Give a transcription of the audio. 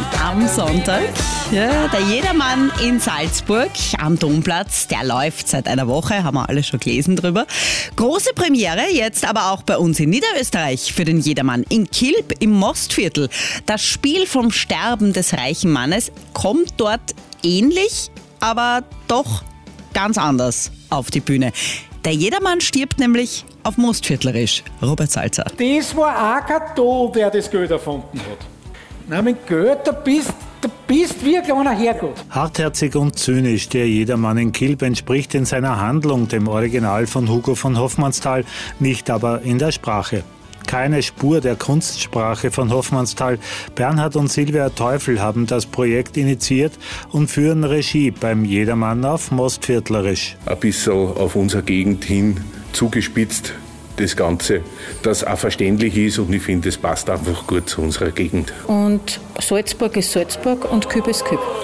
am Sonntag. Ja, der Jedermann in Salzburg am Domplatz, der läuft seit einer Woche, haben wir alle schon gelesen drüber. Große Premiere, jetzt aber auch bei uns in Niederösterreich für den Jedermann in Kilb im Mostviertel. Das Spiel vom Sterben des reichen Mannes kommt dort ähnlich, aber doch ganz anders auf die Bühne. Der Jedermann stirbt nämlich auf Mostviertlerisch. Robert Salzer. Das war auch kein Da, wer das Geld erfunden hat. Na, mit Geld, da bist wie ein kleiner Herrgott. Hartherzig und zynisch, der Jedermann in Kilb entspricht in seiner Handlung dem Original von Hugo von Hofmannsthal, nicht aber in der Sprache. Keine Spur der Kunstsprache von Hofmannsthal. Bernhard und Silvia Teufel haben das Projekt initiiert und führen Regie beim Jedermann auf Mostviertlerisch. Ein bisschen auf unsere Gegend hin zugespitzt, das Ganze, das auch verständlich ist, und ich finde, es passt einfach gut zu unserer Gegend. Und Salzburg ist Salzburg und Kilb ist Kilb.